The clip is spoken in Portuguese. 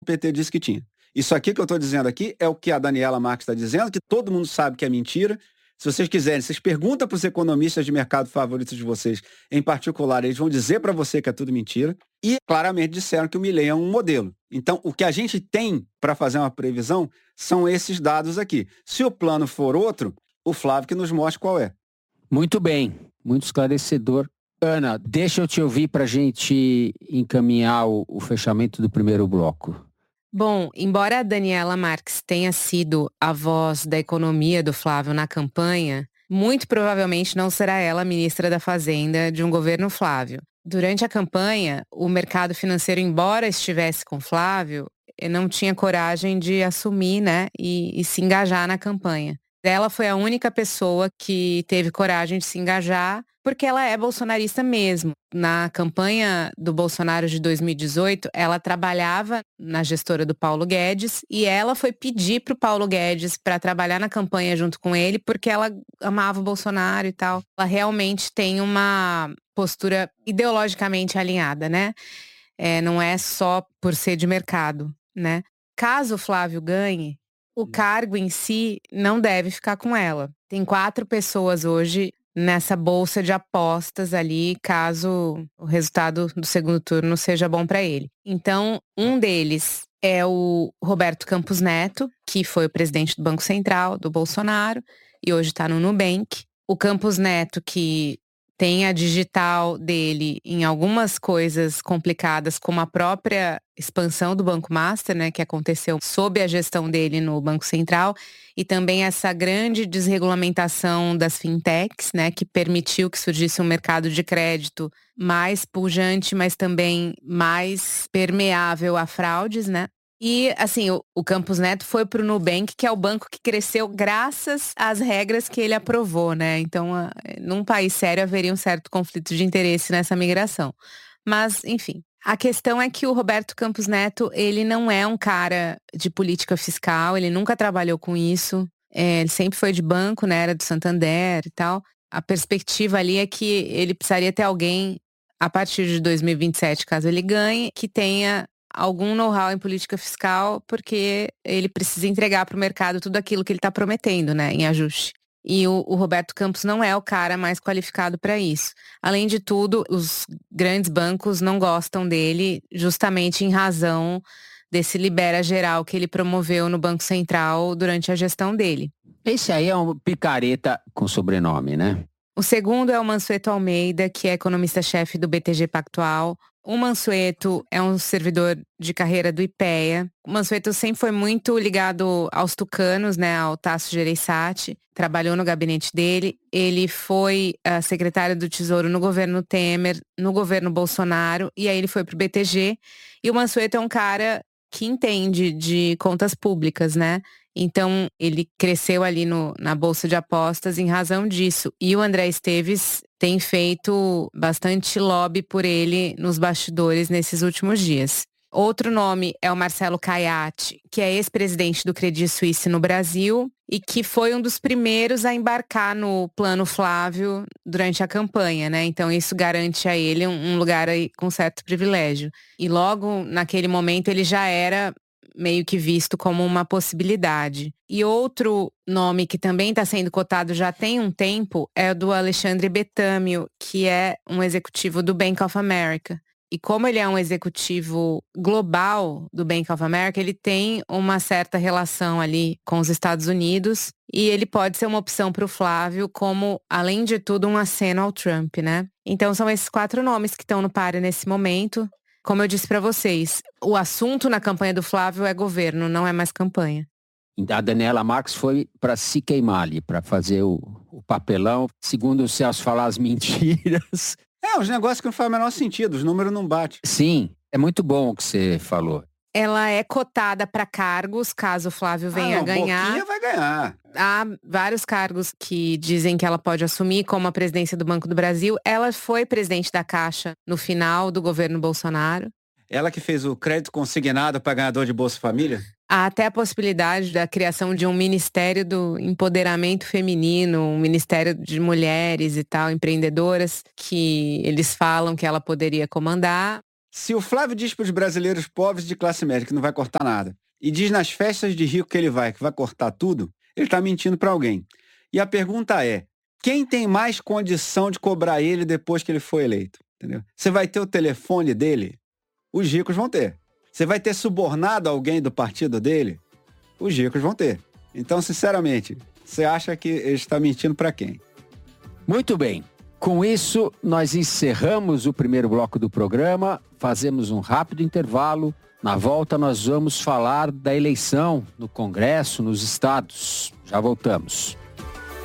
o PT disse que tinha. Isso aqui que eu estou dizendo aqui é o que a Daniela Marques está dizendo, que todo mundo sabe que é mentira. Se vocês quiserem, vocês perguntam para os economistas de mercado favoritos de vocês, em particular, eles vão dizer para você que é tudo mentira. E claramente disseram que o Milei é um modelo. Então, o que a gente tem para fazer uma previsão são esses dados aqui. Se o plano for outro, o Flávio que nos mostre qual é. Muito bem, muito esclarecedor. Ana, deixa eu te ouvir para a gente encaminhar o fechamento do primeiro bloco. Bom, embora a Daniela Marques tenha sido a voz da economia do Flávio na campanha, muito provavelmente não será ela a ministra da Fazenda de um governo Flávio. Durante a campanha, o mercado financeiro, embora estivesse com Flávio, não tinha coragem de assumir, né, e se engajar na campanha. Ela foi a única pessoa que teve coragem de se engajar, porque ela é bolsonarista mesmo. Na campanha do Bolsonaro de 2018, ela trabalhava na gestora do Paulo Guedes e ela foi pedir para o Paulo Guedes para trabalhar na campanha junto com ele, porque ela amava o Bolsonaro e tal. Ela realmente tem uma postura ideologicamente alinhada, né? Não é só por ser de mercado, né? Caso o Flávio ganhe, o cargo em si não deve ficar com ela. Tem 4 pessoas hoje nessa bolsa de apostas ali, caso o resultado do segundo turno seja bom para ele. Então, um deles é o Roberto Campos Neto, que foi o presidente do Banco Central do Bolsonaro e hoje está no Nubank. O Campos Neto, que tem a digital dele em algumas coisas complicadas, como a própria expansão do Banco Master, né, que aconteceu sob a gestão dele no Banco Central, e também essa grande desregulamentação das fintechs, né, que permitiu que surgisse um mercado de crédito mais pujante, mas também mais permeável a fraudes, né? E, assim, o Campos Neto foi para o Nubank, que é o banco que cresceu graças às regras que ele aprovou, né? Então, num país sério, haveria um certo conflito de interesse nessa migração. Mas, enfim, a questão é que o Roberto Campos Neto, ele não é um cara de política fiscal, ele nunca trabalhou com isso. Ele sempre foi de banco, né? Era do Santander e tal. A perspectiva ali é que ele precisaria ter alguém, a partir de 2027, caso ele ganhe, que tenha algum know-how em política fiscal, porque ele precisa entregar para o mercado tudo aquilo que ele está prometendo, né, em ajuste. E o Roberto Campos não é o cara mais qualificado para isso. Além de tudo, os grandes bancos não gostam dele justamente em razão desse libera geral que ele promoveu no Banco Central durante a gestão dele. Esse aí é um picareta com sobrenome, né? O segundo é o Mansueto Almeida, que é economista-chefe do BTG Pactual. O Mansueto é um servidor de carreira do IPEA. O Mansueto sempre foi muito ligado aos tucanos, né, ao Tasso Gereissati. Trabalhou no gabinete dele. Ele foi secretário do Tesouro no governo Temer, no governo Bolsonaro, e aí ele foi pro BTG. E o Mansueto é um cara que entende de contas públicas, né? Então, ele cresceu ali na Bolsa de Apostas em razão disso. E o André Esteves tem feito bastante lobby por ele nos bastidores nesses últimos dias. Outro nome é o Marcelo Caiati, que é ex-presidente do Credit Suisse no Brasil e que foi um dos primeiros a embarcar no Plano Flávio durante a campanha, né? Então isso garante a ele um lugar aí com certo privilégio. E logo naquele momento ele já era meio que visto como uma possibilidade. E outro nome que também está sendo cotado já tem um tempo é o do Alexandre Betâmio, que é um executivo do Bank of America. E como ele é um executivo global do Bank of America, ele tem uma certa relação ali com os Estados Unidos e ele pode ser uma opção para o Flávio como, além de tudo, um aceno ao Trump, né? Então são esses 4 nomes que estão no páreo nesse momento. Como eu disse para vocês, o assunto na campanha do Flávio é governo, não é mais campanha. A Daniela Marques foi para se queimar ali, para fazer o papelão. Segundo o Celso, falar as mentiras. Os negócios que não fazem o menor sentido, os números não batem. Sim, é muito bom o que você falou. Ela é cotada para cargos, caso o Flávio venha a ganhar. Boquinha vai ganhar. Há vários cargos que dizem que ela pode assumir, como a presidência do Banco do Brasil. Ela foi presidente da Caixa no final do governo Bolsonaro. Ela que fez o crédito consignado para ganhador de Bolsa Família? Há até a possibilidade da criação de um Ministério do Empoderamento Feminino, um Ministério de Mulheres e tal, empreendedoras, que eles falam que ela poderia comandar. Se o Flávio diz para os brasileiros pobres de classe média que não vai cortar nada, e diz nas festas de rico que vai cortar tudo, ele está mentindo para alguém. E a pergunta é, quem tem mais condição de cobrar ele depois que ele for eleito? Entendeu? Você vai ter o telefone dele? Os ricos vão ter. Você vai ter subornado alguém do partido dele? Os ricos vão ter. Então, sinceramente, você acha que ele está mentindo para quem? Muito bem. Com isso, nós encerramos o primeiro bloco do programa, fazemos um rápido intervalo. Na volta, nós vamos falar da eleição no Congresso, nos estados. Já voltamos.